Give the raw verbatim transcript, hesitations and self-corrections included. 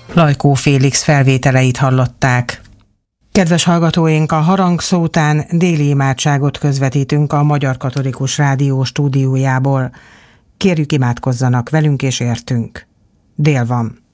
Lajkó Félix felvételeit hallották. Kedves hallgatóink, a harangszó után déli imádságot közvetítünk a Magyar Katolikus Rádió stúdiójából. Kérjük, imádkozzanak velünk és értünk. Dél van.